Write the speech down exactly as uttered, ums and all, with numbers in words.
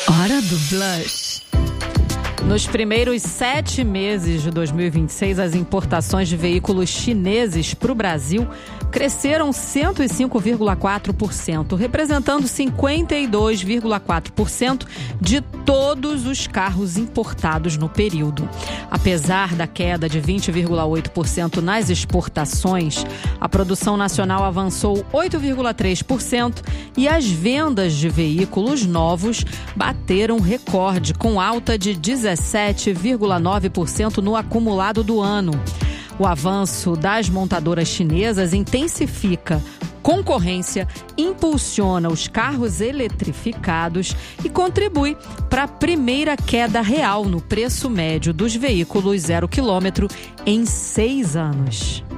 Hora do Blush. Nos primeiros sete meses de dois mil e vinte e seis, as importações de veículos chineses para o Brasil cresceram cento e cinco vírgula quatro por cento, representando cinquenta e dois vírgula quatro por cento de todos os carros importados no período. Apesar da queda de vinte vírgula oito por cento nas exportações, a produção nacional avançou oito vírgula três por cento e as vendas de veículos novos bateram recorde, com alta de dezessete vírgula nove por cento no acumulado do ano. O avanço das montadoras chinesas intensifica concorrência, impulsiona os carros eletrificados e contribui para a primeira queda real no preço médio dos veículos zero quilômetro em seis anos.